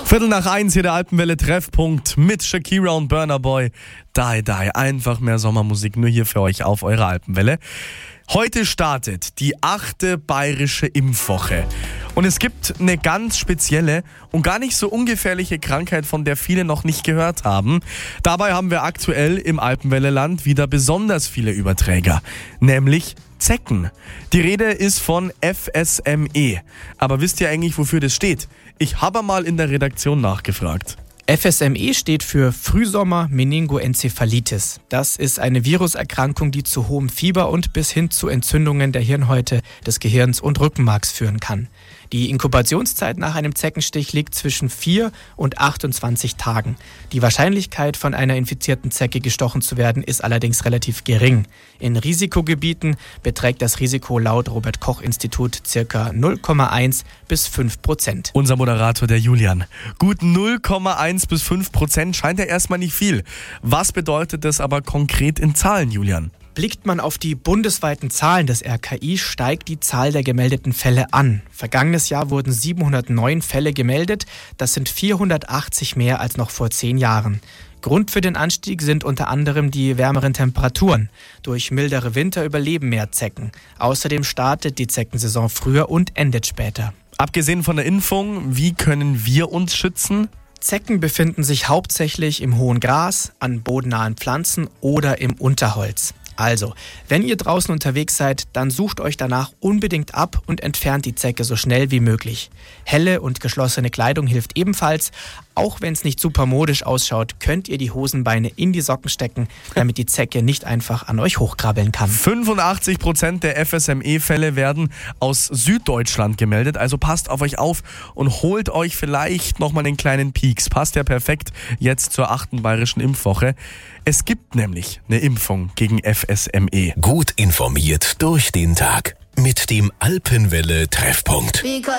1:15 hier der Alpenwelle-Treffpunkt mit Shakira und Burna Boy. Die, einfach mehr Sommermusik nur hier für euch auf eurer Alpenwelle. Heute startet die 8. bayerische Impfwoche. Und es gibt eine ganz spezielle und gar nicht so ungefährliche Krankheit, von der viele noch nicht gehört haben. Dabei haben wir aktuell im Alpenwelleland wieder besonders viele Überträger, nämlich Zecken. Die Rede ist von FSME. Aber wisst ihr eigentlich, wofür das steht? Ich habe mal in der Redaktion nachgefragt. FSME steht für Frühsommer-Meningoenzephalitis. Das ist eine Viruserkrankung, die zu hohem Fieber und bis hin zu Entzündungen der Hirnhäute, des Gehirns und Rückenmarks führen kann. Die Inkubationszeit nach einem Zeckenstich liegt zwischen 4 und 28 Tagen. Die Wahrscheinlichkeit, von einer infizierten Zecke gestochen zu werden, ist allerdings relativ gering. In Risikogebieten beträgt das Risiko laut Robert-Koch-Institut ca. 0,1 bis 5%. Unser Moderator, der Julian. Gut 0,1 bis 5% scheint ja erstmal nicht viel. Was bedeutet das aber konkret in Zahlen, Julian? Blickt man auf die bundesweiten Zahlen des RKI, steigt die Zahl der gemeldeten Fälle an. Vergangenes Jahr wurden 709 Fälle gemeldet. Das sind 480 mehr als noch vor 10 Jahren. Grund für den Anstieg sind unter anderem die wärmeren Temperaturen. Durch mildere Winter überleben mehr Zecken. Außerdem startet die Zeckensaison früher und endet später. Abgesehen von der Impfung, wie können wir uns schützen? Zecken befinden sich hauptsächlich im hohen Gras, an bodennahen Pflanzen oder im Unterholz. Also, wenn ihr draußen unterwegs seid, dann sucht euch danach unbedingt ab und entfernt die Zecke so schnell wie möglich. Helle und geschlossene Kleidung hilft ebenfalls. Auch wenn es nicht super modisch ausschaut, könnt ihr die Hosenbeine in die Socken stecken, damit die Zecke nicht einfach an euch hochkrabbeln kann. 85% der FSME-Fälle werden aus Süddeutschland gemeldet, also passt auf euch auf und holt euch vielleicht nochmal den kleinen Pieks. Passt ja perfekt jetzt zur 8. bayerischen Impfwoche. Es gibt nämlich eine Impfung gegen FSME. Gut informiert durch den Tag mit dem Alpenwelle-Treffpunkt.